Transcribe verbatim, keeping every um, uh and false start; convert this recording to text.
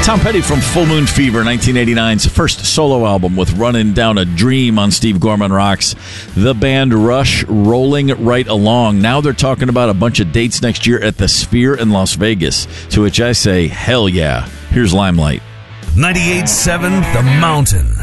Tom Petty from Full Moon Fever, nineteen eighty-nine's first solo album with Runnin' Down a Dream on Steve Gorman Rocks. The band Rush rolling right along. Now they're talking about a bunch of dates next year at the Sphere in Las Vegas, to which I say, hell yeah. Here's Limelight. ninety-eight point seven The Mountain.